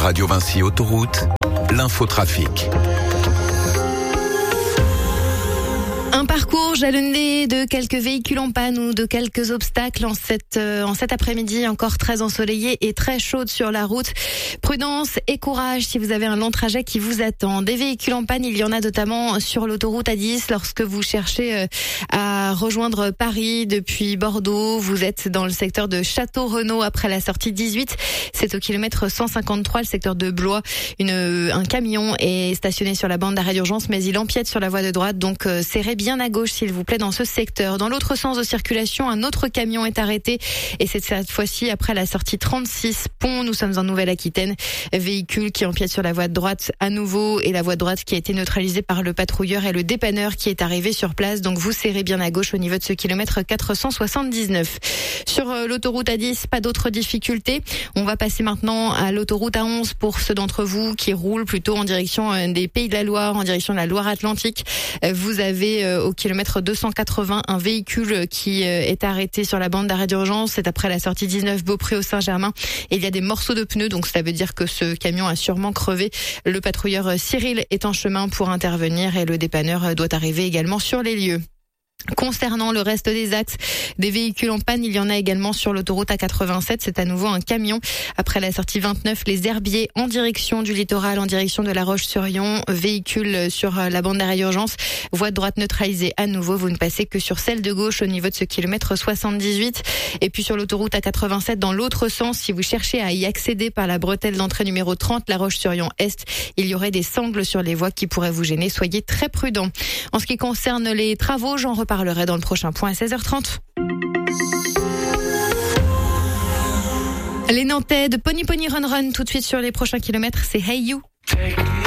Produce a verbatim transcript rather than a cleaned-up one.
Radio Vinci Autoroute, l'infotrafic. Un parcours jalonné de quelques véhicules en panne ou de quelques obstacles en, cette, euh, en cet après-midi encore très ensoleillé et très chaude sur la route. Prudence et courage si vous avez un long trajet qui vous attend. Des véhicules en panne, il y en a notamment sur l'autoroute A dix lorsque vous cherchez euh, à rejoindre Paris depuis Bordeaux. Vous êtes dans le secteur de Château-Renaud après la sortie dix-huit. C'est au kilomètre cent cinquante-trois, le secteur de Blois. Une, un camion est stationné sur la bande d'arrêt d'urgence, mais il empiète sur la voie de droite, donc euh, serrez bien à gauche s'il vous plaît dans ce secteur. Dans l'autre sens de circulation, un autre camion est arrêté et c'est cette fois-ci après la sortie trente-six pont. Nous sommes en Nouvelle-Aquitaine. Véhicule qui empiète sur la voie de droite à nouveau et la voie de droite qui a été neutralisée par le patrouilleur et le dépanneur qui est arrivé sur place. Donc vous serrez bien à gauche au niveau de ce kilomètre quatre cent soixante-dix-neuf. Sur l'autoroute A dix, pas d'autres difficultés. On va passer maintenant à l'autoroute A onze pour ceux d'entre vous qui roulent plutôt en direction des Pays de la Loire, en direction de la Loire-Atlantique. Vous avez au kilomètre deux cent quatre-vingts un véhicule qui est arrêté sur la bande d'arrêt d'urgence. C'est après la sortie dix-neuf Beaupré au Saint-Germain. Et il y a des morceaux de pneus, donc cela veut dire que ce camion a sûrement crevé. Le patrouilleur Cyril est en chemin pour intervenir et le dépanneur doit arriver également sur les lieux. Concernant le reste des axes, des véhicules en panne, il y en a également sur l'autoroute A quatre-vingt-sept. C'est à nouveau un camion. Après la sortie vingt-neuf, les Herbiers en direction du littoral, en direction de La Roche-sur-Yon. Véhicule sur la bande d'arrêt d'urgence. Voie de droite neutralisée à nouveau. Vous ne passez que sur celle de gauche au niveau de ce kilomètre soixante-dix-huit. Et puis sur l'autoroute A quatre-vingt-sept, dans l'autre sens, si vous cherchez à y accéder par la bretelle d'entrée numéro trente, La Roche-sur-Yon Est, il y aurait des sangles sur les voies qui pourraient vous gêner. Soyez très prudents. En ce qui concerne les travaux, j'en reparle. Parlerai dans le prochain point à seize heures trente. Les Nantais de Pony Pony Run Run tout de suite sur les prochains kilomètres, c'est Hey You.